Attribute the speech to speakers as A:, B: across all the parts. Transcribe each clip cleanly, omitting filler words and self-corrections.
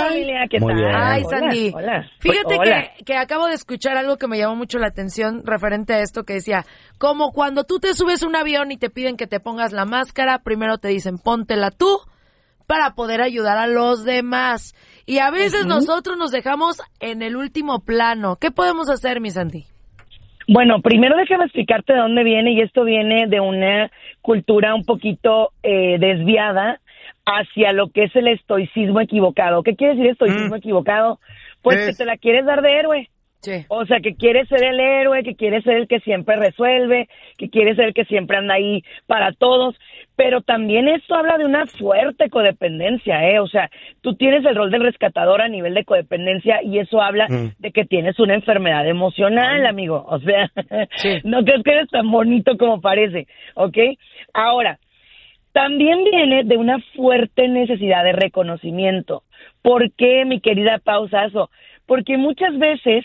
A: familia? ¿Qué
B: Muy
A: tal?
B: bien.
C: Ay,
A: Hola,
C: Sandy.
A: hola.
C: Fíjate
A: Hola.
C: que acabo de escuchar algo que me llamó mucho la atención referente a esto que decía, como cuando tú te subes a un avión y te piden que te pongas la máscara, primero te dicen póntela tú para poder ayudar a los demás. Y a veces nosotros nos dejamos en el último plano. ¿Qué podemos hacer, mi Sandy?
A: Bueno, primero déjame explicarte de dónde viene, y esto viene de una cultura un poquito desviada hacia lo que es el estoicismo equivocado. ¿Qué quiere decir estoicismo equivocado? Pues que te la quieres dar de héroe.
C: Sí.
A: O sea, que quieres ser el héroe, que quieres ser el que siempre resuelve, que quieres ser el que siempre anda ahí para todos. Pero también esto habla de una fuerte codependencia, ¿eh? O sea, tú tienes el rol del rescatador a nivel de codependencia, y eso habla de que tienes una enfermedad emocional, amigo. O sea, no crees que eres tan bonito como parece, ¿ok? Ahora, también viene de una fuerte necesidad de reconocimiento. ¿Por qué, mi querida Pausazo? Porque muchas veces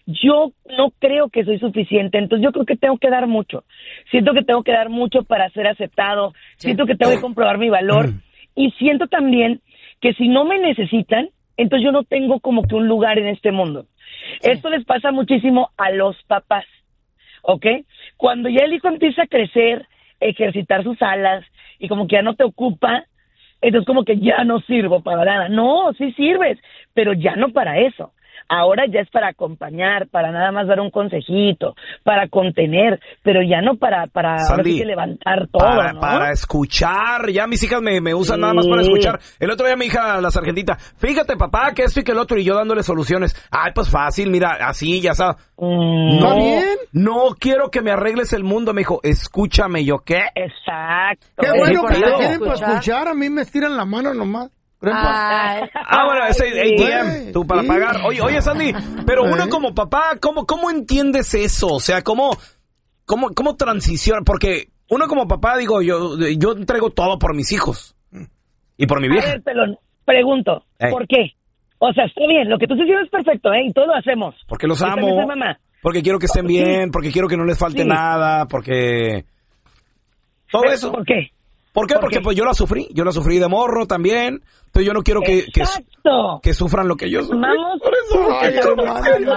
A: yo no creo que soy suficiente, entonces yo creo que tengo que dar mucho. Siento que tengo que dar mucho para ser aceptado, siento que tengo que comprobar mi valor, y siento también que si no me necesitan, entonces yo no tengo como que un lugar en este mundo. Esto les pasa muchísimo a los papás, ¿ok? Cuando ya el hijo empieza a crecer, ejercitar sus alas, y como que ya no te ocupa, entonces como que ya no sirvo para nada. No, sí sirves, pero ya no para eso. Ahora ya es para acompañar, para nada más dar un consejito, para contener, pero ya no para ahora sí que levantar todo, ¿no?
B: Para escuchar. Ya mis hijas me usan nada más para escuchar. El otro día mi hija, la sargentita, fíjate papá, que esto y que el otro, y yo dándole soluciones. Ay, pues fácil, mira, así, ya sabes.
D: ¿Está bien?
B: No quiero que me arregles el mundo, me dijo, escúchame. ¿Yo qué?
A: Exacto.
D: Qué bueno que
C: por
D: la
C: eso.
D: tienen para escuchar. A mí me estiran la mano nomás.
C: Ay,
B: Bueno, ese ATM,
D: güey,
B: tú para
D: sí.
B: pagar. Oye, Sandy, pero uno como papá, ¿cómo entiendes eso? O sea, ¿cómo transiciona? Porque uno como papá, digo, yo entrego todo por mis hijos y por mi
A: A
B: vieja.
A: ver, Pelón, pregunto, ¿por qué? O sea, está bien, lo que tú estás diciendo es perfecto, ¿eh? Y todo lo hacemos.
B: Porque los
A: Yo también
B: amo,
A: soy mamá.
B: porque quiero que estén bien, porque quiero que no les falte nada, porque... Todo
A: Pero,
B: eso.
A: ¿por qué?
B: ¿Por qué? Porque pues yo la sufrí de morro también, pero yo no quiero que sufran lo que yo sufrí.
A: Amamos,
B: Por eso,
D: Ay, hermano,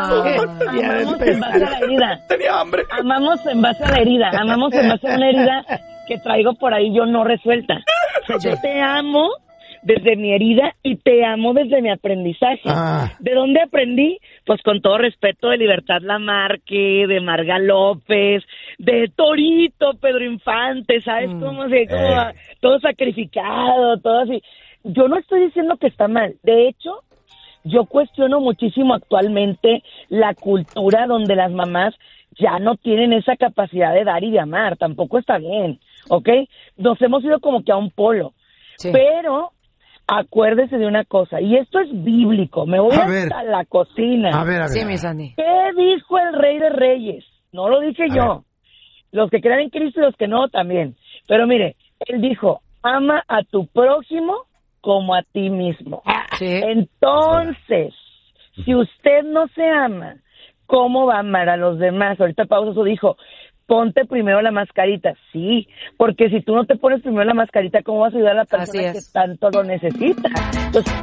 A: amamos en base a la herida.
B: tenía hambre.
A: Amamos en base a la herida. Amamos en base a una herida que traigo por ahí yo no resuelta. O sea, yo te amo desde mi herida y te amo desde mi aprendizaje. ¿De dónde aprendí? Pues con todo respeto, de Libertad Lamarque, de Marga López, de Torito, Pedro Infante, ¿sabes cómo se todo sacrificado, todo así? Yo no estoy diciendo que está mal. De hecho, yo cuestiono muchísimo actualmente la cultura donde las mamás ya no tienen esa capacidad de dar y de amar. Tampoco está bien, ¿ok? Nos hemos ido como que a un polo.
C: sí.
A: Pero acuérdese de una cosa, y esto es bíblico, me voy
D: A ver.
A: hasta la cocina.
D: A ver.
C: Sí, mi Sandy.
A: ¿Qué dijo el Rey de Reyes? No lo dije yo. Los que crean en Cristo y los que no también. Pero mire, él dijo, ama a tu prójimo como a ti mismo.
C: Sí.
A: Entonces, si usted no se ama, ¿cómo va a amar a los demás? Ahorita Pausazo dijo, ponte primero la mascarita. Sí, porque si tú no te pones primero la mascarita, ¿cómo vas a ayudar a la persona que tanto lo necesita? Entonces,